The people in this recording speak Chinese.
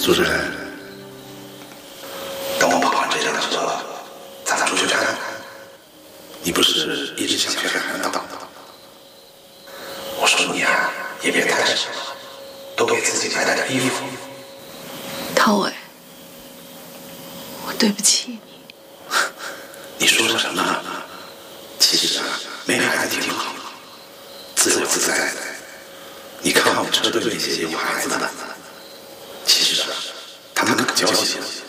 主任，等我跑完这辆车，咱们出去看看。你不是一直想去海南岛？我说你啊，也别太什么，多给自己买点衣服。 涛伟，我对不起你。 你说什么？其实啊，妹妹还挺好，自由自在的。你看我们车队那些有孩子的，其实啊，他们可娇气了。